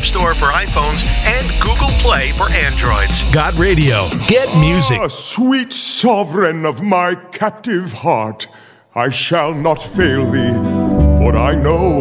App Store for iPhones and Google Play for Androids. God Radio. Get music. Ah, sweet sovereign of my captive heart, I shall not fail thee, for I know